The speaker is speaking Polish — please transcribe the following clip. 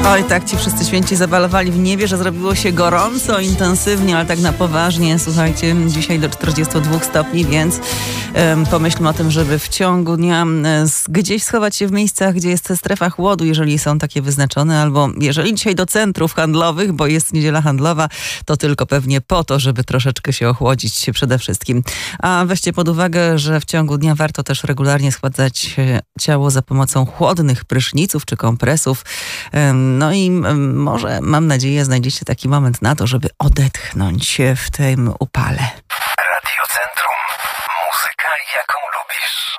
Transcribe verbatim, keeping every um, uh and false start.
Oj, tak ci wszyscy święci zabalowali w niebie, że zrobiło się gorąco, intensywnie, ale tak na poważnie. Słuchajcie, dzisiaj do czterdziestu dwóch stopni, więc um, pomyślmy o tym, żeby w ciągu dnia um, gdzieś schować się w miejscach, gdzie jest strefa chłodu, jeżeli są takie wyznaczone, albo jeżeli dzisiaj do centrów handlowych, bo jest niedziela handlowa, to tylko pewnie po to, żeby troszeczkę się ochłodzić przede wszystkim. A weźcie pod uwagę, że w ciągu dnia warto też regularnie schładzać ciało za pomocą chłodnych pryszniców czy kompresów. Um, No i może, mam nadzieję, znajdziecie taki moment na to, żeby odetchnąć w tym upale. Radio Centrum. Muzyka, jaką lubisz.